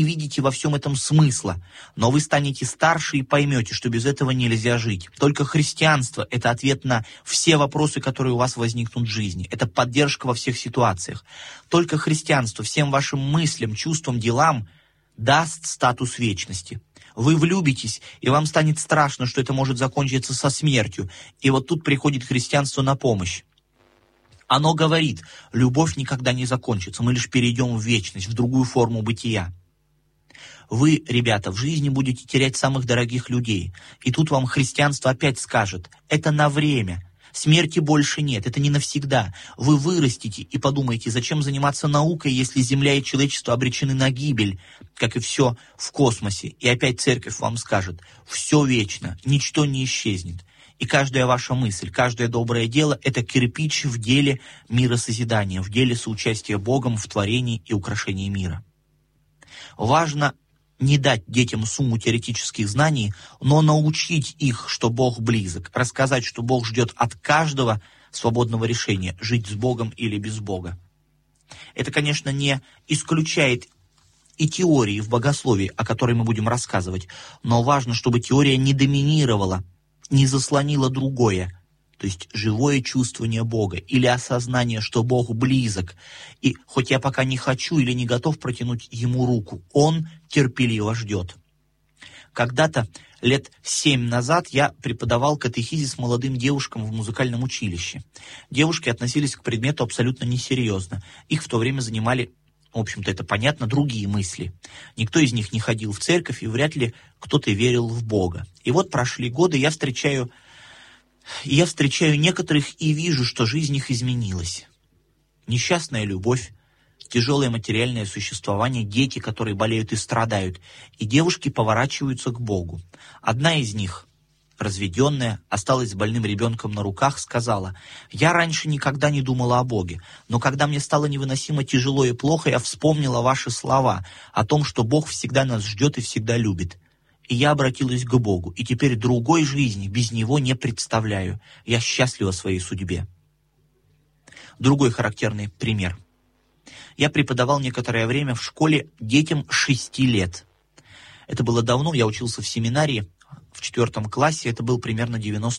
видите во всем этом смысла, но вы станете старше и поймете, что без этого нельзя жить. Только христианство – это ответ на все вопросы, которые у вас возникнут в жизни. Это поддержка во всех ситуациях. Только христианство всем вашим мыслям, чувствам, делам даст статус вечности. Вы влюбитесь, и вам станет страшно, что это может закончиться со смертью. И вот тут приходит христианство на помощь. Оно говорит, любовь никогда не закончится, мы лишь перейдем в вечность, в другую форму бытия. Вы, ребята, в жизни будете терять самых дорогих людей. И тут вам христианство опять скажет, это на время, смерти больше нет, это не навсегда. Вы вырастете и подумаете, зачем заниматься наукой, если Земля и человечество обречены на гибель, как и все в космосе. И опять церковь вам скажет, все вечно, ничто не исчезнет. И каждая ваша мысль, каждое доброе дело – это кирпич в деле миросозидания, в деле соучастия Богом в творении и украшении мира. Важно не дать детям сумму теоретических знаний, но научить их, что Бог близок, рассказать, что Бог ждет от каждого свободного решения, жить с Богом или без Бога. Это, конечно, не исключает и теории в богословии, о которой мы будем рассказывать, но важно, чтобы теория не доминировала, не заслонила другое, то есть живое чувствование Бога или осознание, что Бог близок, и хоть я пока не хочу или не готов протянуть Ему руку, Он терпеливо ждет. Когда-то, лет 7 назад, я преподавал катехизис молодым девушкам в музыкальном училище. Девушки относились к предмету абсолютно несерьезно. Их в то время занимали, в общем-то, это понятно, другие мысли. Никто из них не ходил в церковь, и вряд ли кто-то верил в Бога. И вот прошли годы, я встречаю некоторых и вижу, что жизнь их изменилась. Несчастная любовь, тяжелое материальное существование, дети, которые болеют и страдают, и девушки поворачиваются к Богу. Одна из них, разведенная, осталась с больным ребенком на руках, сказала: «Я раньше никогда не думала о Боге, но когда мне стало невыносимо тяжело и плохо, я вспомнила ваши слова о том, что Бог всегда нас ждет и всегда любит. И я обратилась к Богу, и теперь другой жизни без Него не представляю. Я счастлива в своей судьбе». Другой характерный пример. Я преподавал некоторое время в школе детям 6 лет. Это было давно, я учился в семинарии в 4 классе, это был примерно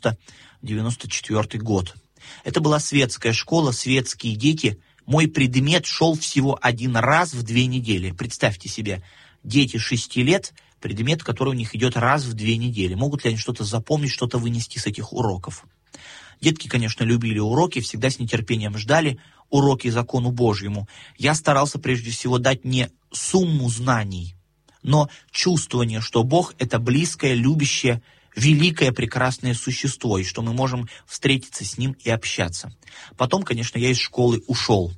94 год. Это была светская школа, светские дети. Мой предмет шел всего 1 раз в 2 недели. Представьте себе, дети 6 лет, предмет, который у них идет раз в 2 недели. Могут ли они что-то запомнить, что-то вынести с этих уроков? Детки, конечно, любили уроки, всегда с нетерпением ждали уроки закону Божьему. Я старался прежде всего дать не сумму знаний, но чувствование, что Бог — это близкое, любящее, великое, прекрасное существо, и что мы можем встретиться с Ним и общаться. Потом, конечно, я из школы ушел.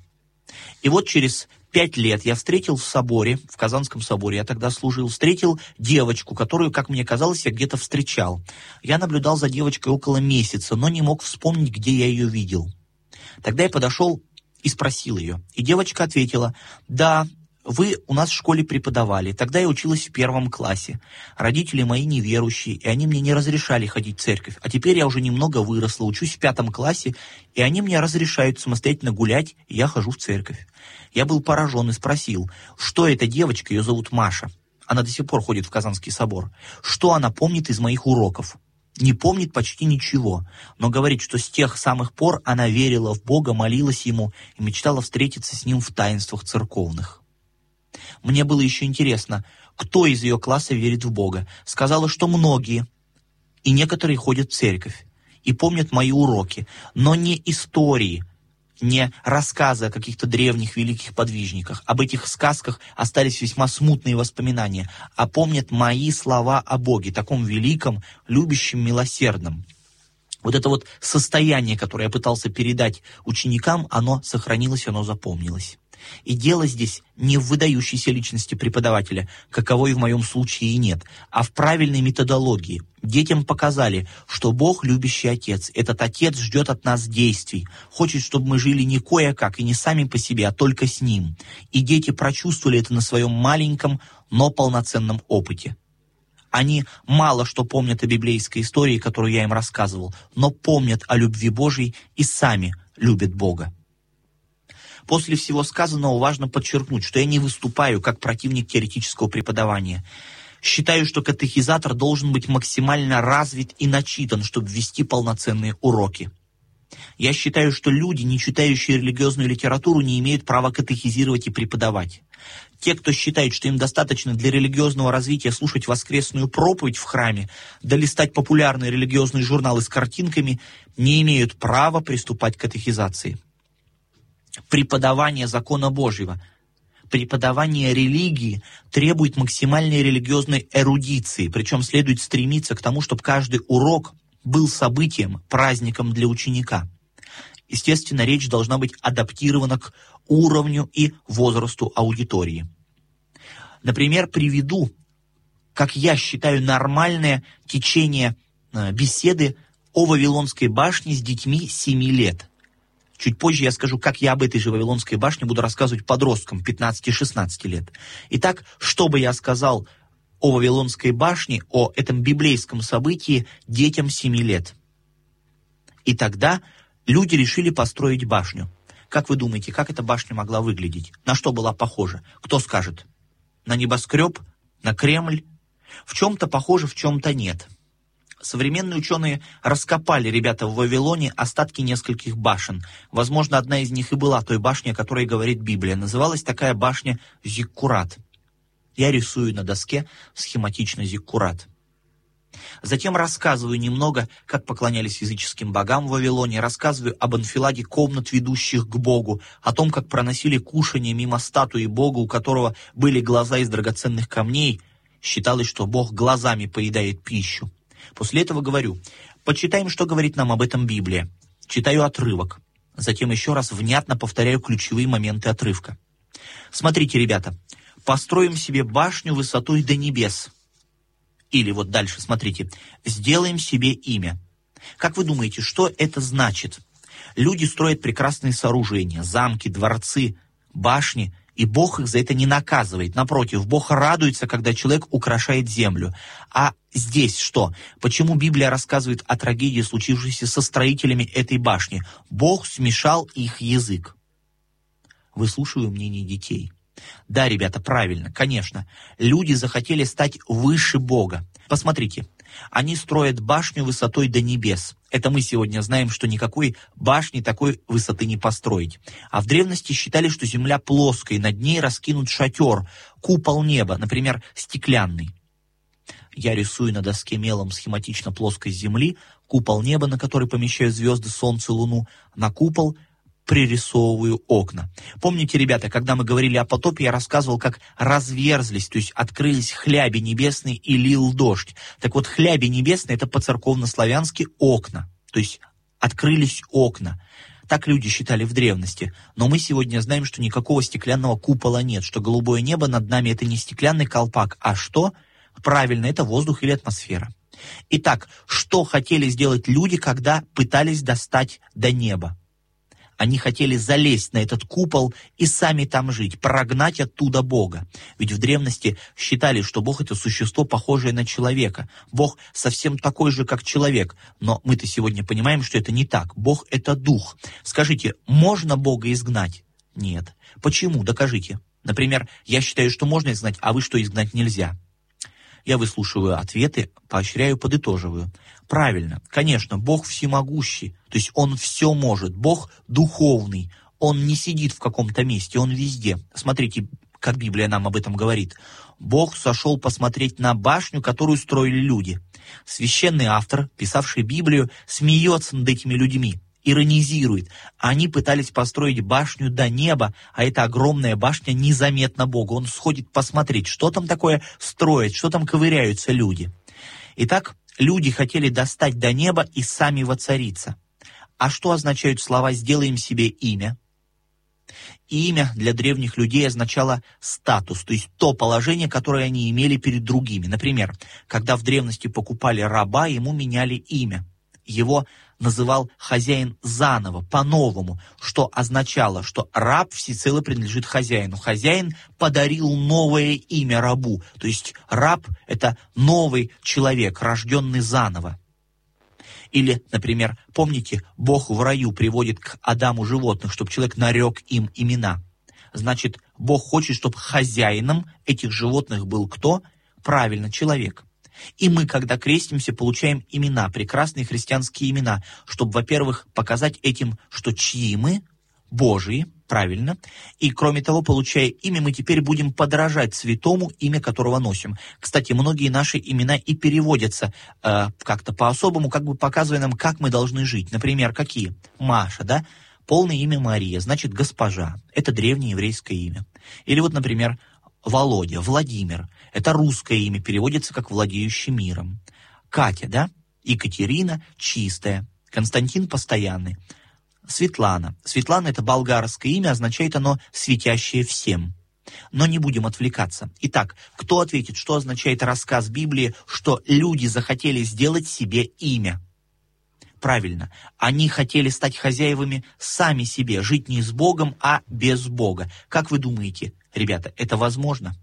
И вот через 5 лет я встретил в соборе, в Казанском соборе, я тогда служил, встретил девочку, которую, как мне казалось, я где-то встречал. Я наблюдал за девочкой около месяца, но не мог вспомнить, где я ее видел. Тогда я подошел и спросил ее. И девочка ответила: «Да, вы у нас в школе преподавали. Тогда я училась в 1 классе. Родители мои неверующие, и они мне не разрешали ходить в церковь. А теперь я уже немного выросла, учусь в 5 классе, и они мне разрешают самостоятельно гулять, и я хожу в церковь». Я был поражен и спросил, что эта девочка, ее зовут Маша. Она до сих пор ходит в Казанский собор. Что она помнит из моих уроков? Не помнит почти ничего, но говорит, что с тех самых пор она верила в Бога, молилась Ему и мечтала встретиться с Ним в таинствах церковных. Мне было еще интересно, кто из ее класса верит в Бога. Сказала, что многие, и некоторые ходят в церковь, и помнят мои уроки, но не истории, не рассказы о каких-то древних великих подвижниках. Об этих сказках остались весьма смутные воспоминания, а помнят мои слова о Боге, таком великом, любящем, милосердном. Вот это вот состояние, которое я пытался передать ученикам, оно сохранилось, оно запомнилось. И дело здесь не в выдающейся личности преподавателя, каковой в моем случае и нет, а в правильной методологии. Детям показали, что Бог любящий Отец. Этот Отец ждет от нас действий, хочет, чтобы мы жили не кое-как и не сами по себе, а только с Ним. И дети прочувствовали это на своем маленьком, но полноценном опыте. Они мало что помнят о библейской истории, которую я им рассказывал, но помнят о любви Божьей и сами любят Бога. После всего сказанного важно подчеркнуть, что я не выступаю как противник теоретического преподавания. Считаю, что катехизатор должен быть максимально развит и начитан, чтобы вести полноценные уроки. Я считаю, что люди, не читающие религиозную литературу, не имеют права катехизировать и преподавать. Те, кто считает, что им достаточно для религиозного развития слушать воскресную проповедь в храме, да листать популярные религиозные журналы с картинками, не имеют права приступать к катехизации. Преподавание закона Божьего, преподавание религии требует максимальной религиозной эрудиции, причем следует стремиться к тому, чтобы каждый урок был событием, праздником для ученика. Естественно, речь должна быть адаптирована к уровню и возрасту аудитории. Например, приведу, как я считаю, нормальное течение беседы о Вавилонской башне с детьми 7 лет. Чуть позже я скажу, как я об этой же Вавилонской башне буду рассказывать подросткам 15-16 лет. Итак, что бы я сказал о Вавилонской башне, о этом библейском событии детям 7 лет? И тогда люди решили построить башню. Как вы думаете, как эта башня могла выглядеть? На что была похожа? Кто скажет? На небоскреб? На Кремль? В чем-то похоже, в чем-то нет. Современные ученые раскопали, ребята, в Вавилоне остатки нескольких башен. Возможно, одна из них и была той башней, о которой говорит Библия. Называлась такая башня Зиккурат. Я рисую на доске схематично Зиккурат. Затем рассказываю немного, как поклонялись языческим богам в Вавилоне, рассказываю об анфиладе комнат, ведущих к Богу, о том, как проносили кушанье мимо статуи Бога, у которого были глаза из драгоценных камней. Считалось, что Бог глазами поедает пищу. После этого говорю, почитаем, что говорит нам об этом Библия. Читаю отрывок. Затем еще раз внятно повторяю ключевые моменты отрывка. Смотрите, ребята, построим себе башню высотой до небес. Или вот дальше, смотрите, сделаем себе имя. Как вы думаете, что это значит? Люди строят прекрасные сооружения, замки, дворцы, башни, и Бог их за это не наказывает. Напротив, Бог радуется, когда человек украшает землю. А здесь что? Почему Библия рассказывает о трагедии, случившейся со строителями этой башни? Бог смешал их язык. Выслушиваю мнение детей. Да, ребята, правильно, конечно. Люди захотели стать выше Бога. Посмотрите, они строят башню высотой до небес. Это мы сегодня знаем, что никакой башни такой высоты не построить. А в древности считали, что земля плоская, и над ней раскинут шатер, купол неба, например, стеклянный. Я рисую на доске мелом схематично плоскость земли, купол неба, на который помещают звезды, солнце, луну, на купол пририсовываю окна. Помните, ребята, когда мы говорили о потопе, я рассказывал, как разверзлись, то есть открылись хляби небесные и лил дождь. Так вот, хляби небесные — это по-церковно-славянски окна, то есть открылись окна. Так люди считали в древности. Но мы сегодня знаем, что никакого стеклянного купола нет, что голубое небо над нами — это не стеклянный колпак, а что? Правильно, это воздух или атмосфера. Итак, что хотели сделать люди, когда пытались достать до неба? Они хотели залезть на этот купол и сами там жить, прогнать оттуда Бога. Ведь в древности считали, что Бог — это существо, похожее на человека. Бог совсем такой же, как человек. Но мы-то сегодня понимаем, что это не так. Бог — это дух. Скажите, можно Бога изгнать? Нет. Почему? Докажите. Например, я считаю, что можно изгнать, а вы, что изгнать нельзя. Я выслушиваю ответы, поощряю, подытоживаю. Правильно, конечно, Бог всемогущий, то есть Он все может. Бог духовный, Он не сидит в каком-то месте, Он везде. Смотрите, как Библия нам об этом говорит. Бог сошел посмотреть на башню, которую строили люди. Священный автор, писавший Библию, смеется над этими людьми, иронизирует. Они пытались построить башню до неба, а эта огромная башня незаметна Богу. Он сходит посмотреть, что там такое строят, что там ковыряются люди. Итак, люди хотели достать до неба и сами воцариться. А что означают слова «сделаем себе имя»? Имя для древних людей означало статус, то есть то положение, которое они имели перед другими. Например, когда в древности покупали раба, ему меняли имя. Его называл хозяин заново, по-новому, что означало, что раб всецело принадлежит хозяину. Хозяин подарил новое имя рабу, то есть раб — это новый человек, рожденный заново. Или, например, помните, Бог в раю приводит к Адаму животных, чтобы человек нарек им имена. Значит, Бог хочет, чтобы хозяином этих животных был кто? Правильно, человек. И мы, когда крестимся, получаем имена, прекрасные христианские имена, чтобы, во-первых, показать этим, что чьи мы, Божии, правильно, и, кроме того, получая имя, мы теперь будем подражать святому, имя которого носим. Кстати, многие наши имена и переводятся как-то по-особому, как бы показывая нам, как мы должны жить. Например, какие? Маша, да? Полное имя Мария, значит, госпожа. Это древнее еврейское имя. Или вот, например, Володя, Владимир. Это русское имя, переводится как «владеющий миром». Катя, да? Екатерина – чистая. Константин – постоянный. Светлана. Светлана – это болгарское имя, означает оно «светящее всем». Но не будем отвлекаться. Итак, кто ответит, что означает рассказ Библии, что люди захотели сделать себе имя? Правильно, они хотели стать хозяевами сами себе, жить не с Богом, а без Бога. Как вы думаете, ребята, это возможно?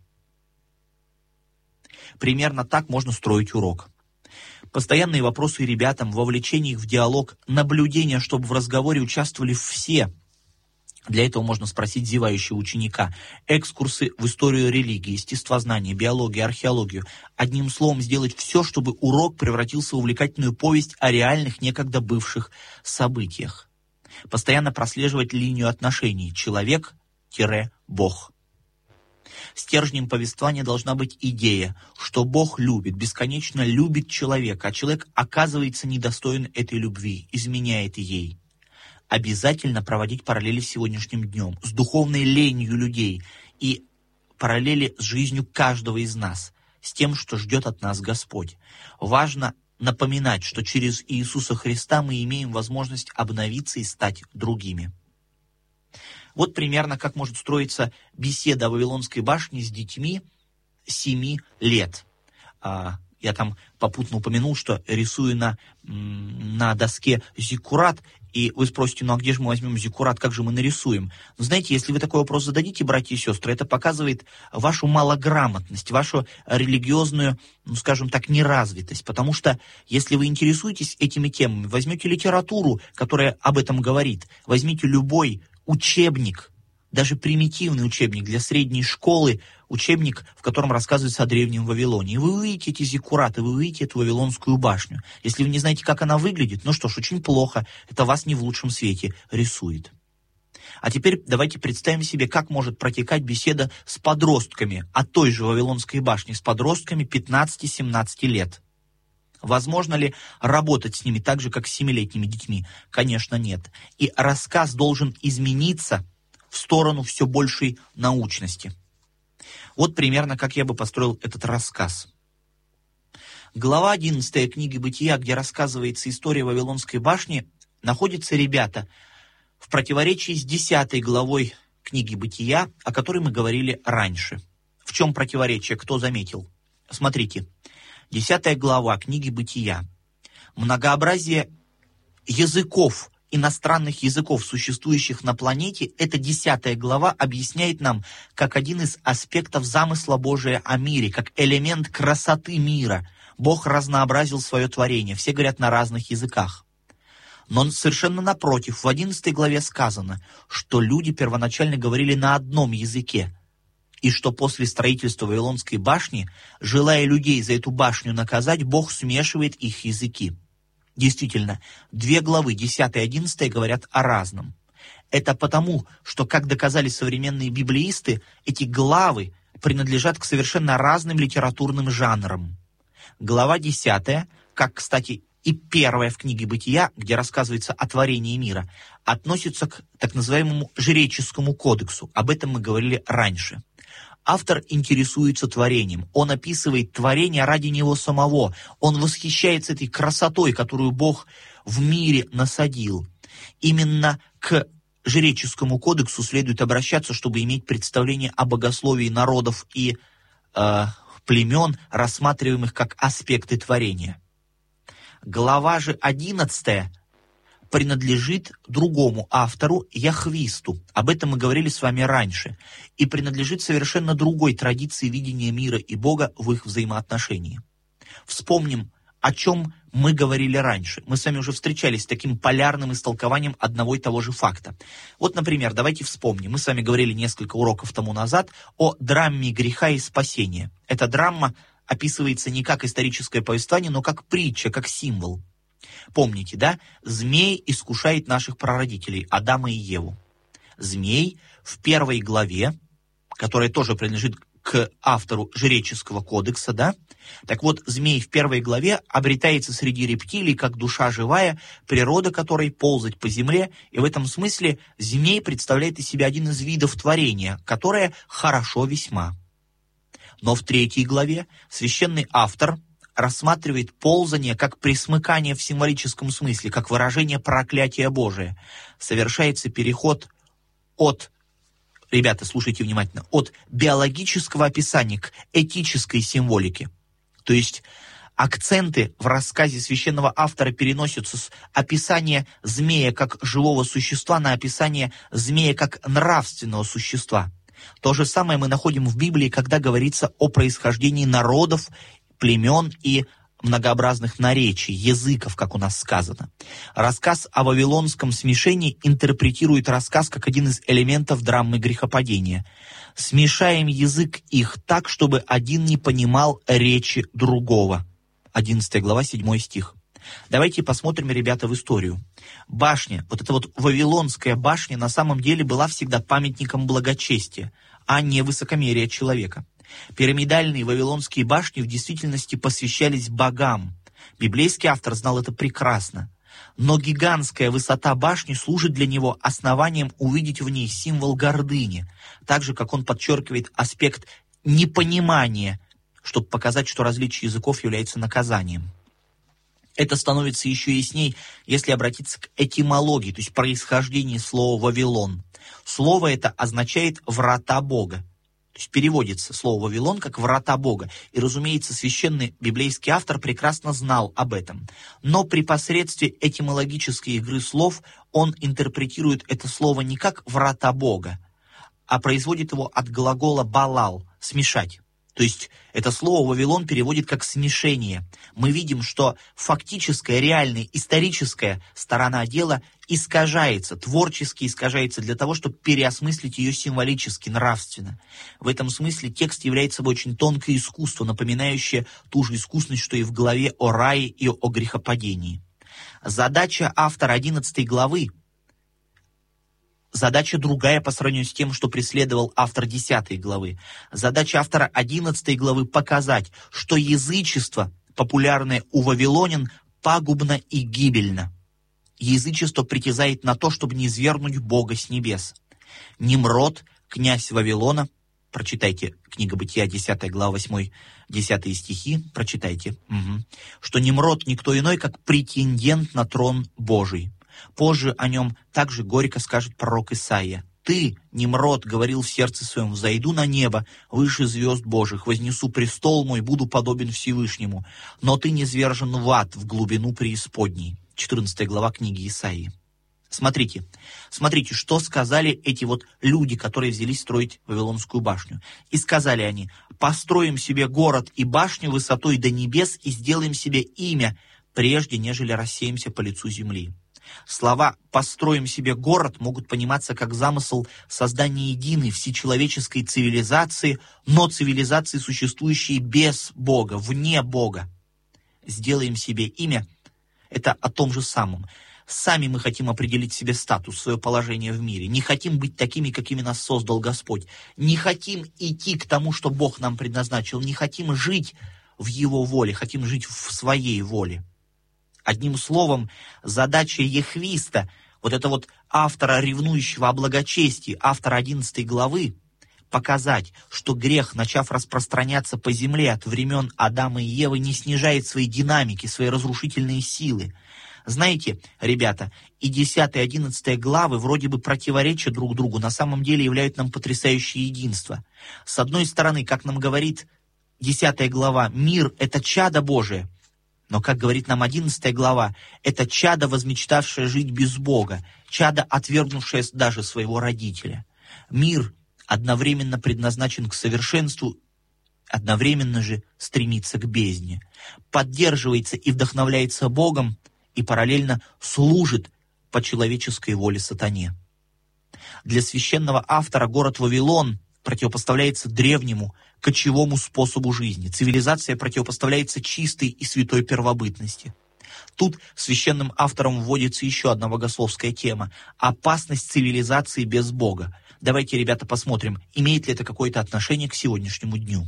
Примерно так можно строить урок. Постоянные вопросы ребятам, вовлечение их в диалог, наблюдение, чтобы в разговоре участвовали все. Для этого можно спросить зевающего ученика. Экскурсы в историю религии, естествознание, биологию, археологию. Одним словом, сделать все, чтобы урок превратился в увлекательную повесть о реальных, некогда бывших событиях. Постоянно прослеживать линию отношений человек-Бог. Стержнем повествования должна быть идея, что Бог любит, бесконечно любит человека, а человек оказывается недостоин этой любви, изменяет ей. Обязательно проводить параллели с сегодняшним днем, с духовной ленью людей и параллели с жизнью каждого из нас, с тем, что ждет от нас Господь. Важно напоминать, что через Иисуса Христа мы имеем возможность обновиться и стать другими. Вот примерно как может строиться беседа о Вавилонской башне с детьми 7 лет. Я там попутно упомянул, что рисую на доске зиккурат, и вы спросите, ну а где же мы возьмем зиккурат, как же мы нарисуем? Но знаете, если вы такой вопрос зададите, братья и сестры, это показывает вашу малограмотность, вашу религиозную, ну скажем так, неразвитость. Потому что если вы интересуетесь этими темами, возьмете литературу, которая об этом говорит, возьмите любой учебник, даже примитивный учебник для средней школы, учебник, в котором рассказывается о древнем Вавилоне. И вы увидите эти зиккураты, вы увидите эту Вавилонскую башню. Если вы не знаете, как она выглядит, ну что ж, очень плохо, это вас не в лучшем свете рисует. А теперь давайте представим себе, как может протекать беседа с подростками о той же Вавилонской башне, с подростками 15-17 лет. Возможно ли работать с ними так же, как с 7-летними детьми? Конечно, нет. И рассказ должен измениться в сторону все большей научности. Вот примерно как я бы построил этот рассказ. Глава 11 книги «Бытия», где рассказывается история Вавилонской башни, находится, ребята, в противоречии с 10 главой книги «Бытия», о которой мы говорили раньше. В чем противоречие, кто заметил? Смотрите, 10 глава книги «Бытия». Многообразие языков, иностранных языков, существующих на планете, эта 10 глава объясняет нам как один из аспектов замысла Божия о мире, как элемент красоты мира. Бог разнообразил свое творение, все говорят на разных языках. Но совершенно напротив, в 11 главе сказано, что люди первоначально говорили на одном языке, и что после строительства Вавилонской башни, желая людей за эту башню наказать, Бог смешивает их языки. Действительно, 2 главы, 10 и 11, говорят о разном. Это потому, что, как доказали современные библеисты, эти главы принадлежат к совершенно разным литературным жанрам. Глава 10, как, кстати, и 1 в книге «Бытия», где рассказывается о творении мира, относится к так называемому жреческому кодексу. Об этом мы говорили раньше. Автор интересуется творением, он описывает творение ради него самого, он восхищается этой красотой, которую Бог в мире насадил. Именно к жреческому кодексу следует обращаться, чтобы иметь представление о богословии народов и племен, рассматриваемых как аспекты творения. Глава же 11 принадлежит другому автору, Яхвисту. Об этом мы говорили с вами раньше. И принадлежит совершенно другой традиции видения мира и Бога в их взаимоотношении. Вспомним, о чем мы говорили раньше. Мы с вами уже встречались с таким полярным истолкованием одного и того же факта. Вот, например, давайте вспомним. Мы с вами говорили несколько уроков тому назад о драме греха и спасения. Эта драма описывается не как историческое повествование, но как притча, как символ. Помните, да? Змей искушает наших прародителей, Адама и Еву. Змей в 1 главе, которая тоже принадлежит к автору Жреческого кодекса, да? Так вот, змей в 1 главе обретается среди рептилий, как душа живая, природа которой ползать по земле, и в этом смысле змей представляет из себя один из видов творения, которое хорошо весьма. Но в 3 главе священный автор рассматривает ползание как пресмыкание в символическом смысле, как выражение проклятия Божия. Совершается переход от, ребята, слушайте внимательно, от биологического описания к этической символике. То есть акценты в рассказе священного автора переносятся с описания змея как живого существа на описание змея как нравственного существа. То же самое мы находим в Библии, когда говорится о происхождении народов, племен и многообразных наречий, языков, как у нас сказано. Рассказ о вавилонском смешении интерпретирует рассказ как один из элементов драмы грехопадения. «Смешаем язык их так, чтобы один не понимал речи другого». 11 глава, 7 стих. Давайте посмотрим, ребята, в историю. Башня, вот эта вот Вавилонская башня на самом деле была всегда памятником благочестия, а не высокомерия человека. Пирамидальные вавилонские башни в действительности посвящались богам. Библейский автор знал это прекрасно. Но гигантская высота башни служит для него основанием увидеть в ней символ гордыни, так же, как он подчеркивает аспект непонимания, чтобы показать, что различие языков является наказанием. Это становится еще ясней, если обратиться к этимологии, то есть происхождению слова «Вавилон». Слово это означает «врата Бога». То есть переводится слово «Вавилон» как «врата Бога». И, разумеется, священный библейский автор прекрасно знал об этом. Но при посредстве этимологической игры слов он интерпретирует это слово не как «врата Бога», а производит его от глагола «балал» — «смешать». То есть это слово «Вавилон» переводит как «смешение». Мы видим, что фактическая, реальная, историческая сторона дела искажается, творчески искажается для того, чтобы переосмыслить ее символически, нравственно. В этом смысле текст является собой очень тонкое искусство, напоминающее ту же искусность, что и в главе о рае и о грехопадении. Задача автора 11 главы, задача другая по сравнению с тем, что преследовал автор 10 главы. Задача автора 11 главы показать, что язычество, популярное у вавилонян, пагубно и гибельно. Язычество притязает на то, чтобы низвергнуть Бога с небес. Нимрод, князь Вавилона, прочитайте книга Бытия, 10 глава, 8-10 стихи, прочитайте, что Нимрод никто иной, как претендент на трон Божий. Позже о нем также горько скажет пророк Исаия. «Ты, Нимрод, говорил в сердце своем, взойду на небо, выше звезд Божьих, вознесу престол мой, буду подобен Всевышнему. Но ты низвержен в ад, в глубину преисподней». 14 глава книги Исаии. Смотрите, что сказали эти вот люди, которые взялись строить Вавилонскую башню. И сказали они: «Построим себе город и башню высотой до небес и сделаем себе имя, прежде нежели рассеемся по лицу земли». Слова «построим себе город» могут пониматься как замысел создания единой всечеловеческой цивилизации, но цивилизации, существующей без Бога, вне Бога. «Сделаем себе имя» — это о том же самом. Сами мы хотим определить себе статус, свое положение в мире. Не хотим быть такими, какими нас создал Господь. Не хотим идти к тому, что Бог нам предназначил. Не хотим жить в Его воле, хотим жить в своей воле. Одним словом, задача Ехвиста, вот это вот автора, ревнующего о благочестии, автора 11 главы, показать, что грех, начав распространяться по земле от времен Адама и Евы, не снижает своей динамики, свои разрушительные силы. Знаете, ребята, и 10 и 11 главы вроде бы противоречат друг другу, на самом деле являют нам потрясающее единство. С одной стороны, как нам говорит 10 глава, мир — это чадо Божие. Но, как говорит нам 11 глава, это чадо, возмечтавшее жить без Бога, чадо, отвергнувшее даже своего родителя. Мир одновременно предназначен к совершенству, одновременно же стремится к бездне, поддерживается и вдохновляется Богом и параллельно служит по человеческой воле сатане. Для священного автора город Вавилон противопоставляется древнему, кочевому способу жизни. Цивилизация противопоставляется чистой и святой первобытности. Тут священным автором вводится еще одна богословская тема – опасность цивилизации без Бога. Давайте, ребята, посмотрим, имеет ли это какое-то отношение к сегодняшнему дню.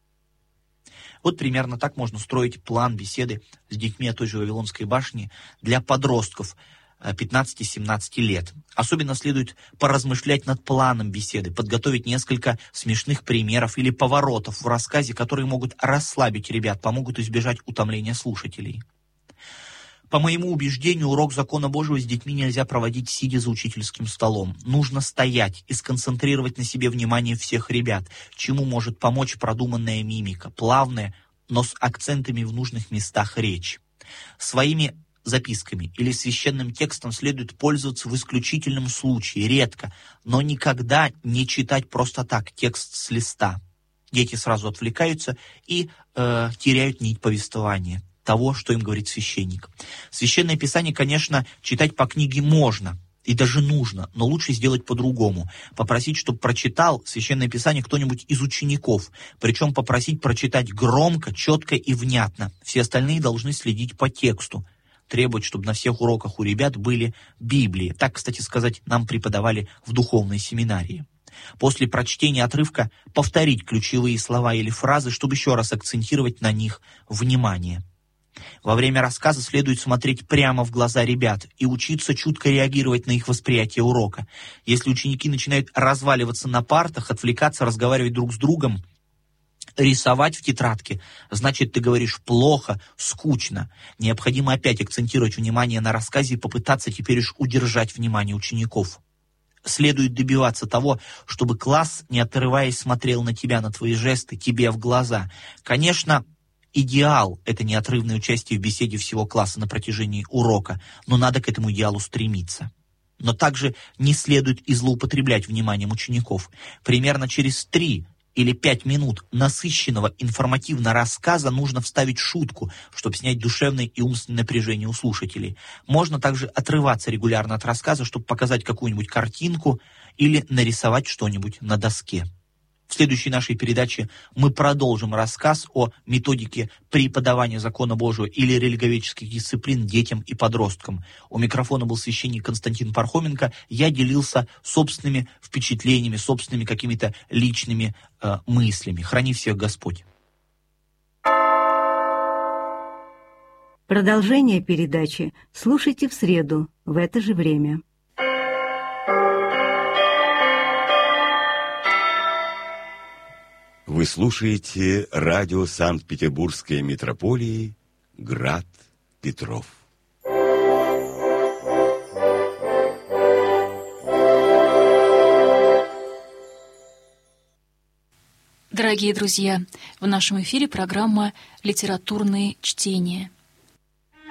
Вот примерно так можно строить план беседы с детьми о той же Вавилонской башне для подростков 15-17 лет. Особенно следует поразмышлять над планом беседы, подготовить несколько смешных примеров или поворотов в рассказе, которые могут расслабить ребят, помогут избежать утомления слушателей. По моему убеждению, урок закона Божьего с детьми нельзя проводить, сидя за учительским столом. Нужно стоять и сконцентрировать на себе внимание всех ребят, чему может помочь продуманная мимика, плавная, но с акцентами в нужных местах речь. Своими записками или священным текстом следует пользоваться в исключительном случае, редко, но никогда не читать просто так текст с листа. Дети сразу отвлекаются и теряют нить повествования, того, что им говорит священник. Священное Писание, конечно, читать по книге можно и даже нужно, но лучше сделать по-другому. Попросить, чтобы прочитал Священное Писание кто-нибудь из учеников, причем попросить прочитать громко, четко и внятно. Все остальные должны следить по тексту. Требовать, чтобы на всех уроках у ребят были Библии. Так, кстати сказать, нам преподавали в духовной семинарии. После прочтения отрывка повторить ключевые слова или фразы, чтобы еще раз акцентировать на них внимание. Во время рассказа следует смотреть прямо в глаза ребят и учиться чутко реагировать на их восприятие урока. Если ученики начинают разваливаться на партах, отвлекаться, разговаривать друг с другом, рисовать в тетрадке, значит, ты говоришь плохо, скучно. Необходимо опять акцентировать внимание на рассказе и попытаться теперь уж удержать внимание учеников. Следует добиваться того, чтобы класс, не отрываясь, смотрел на тебя, на твои жесты, тебе в глаза. Конечно, идеал – это неотрывное участие в беседе всего класса на протяжении урока, но надо к этому идеалу стремиться. Но также не следует и злоупотреблять вниманием учеников. Примерно через 3 или 5 минут насыщенного информативного рассказа нужно вставить шутку, чтобы снять душевное и умственное напряжение у слушателей. Можно также отрываться регулярно от рассказа, чтобы показать какую-нибудь картинку или нарисовать что-нибудь на доске. В следующей нашей передаче мы продолжим рассказ о методике преподавания закона Божьего или религиоведческих дисциплин детям и подросткам. У микрофона был священник Константин Пархоменко. Я делился собственными впечатлениями, собственными какими-то личными мыслями. Храни всех Господь. Продолжение передачи слушайте в среду в это же время. Вы слушаете радио Санкт-Петербургской митрополии «Град Петров». Дорогие друзья, в нашем эфире программа «Литературные чтения».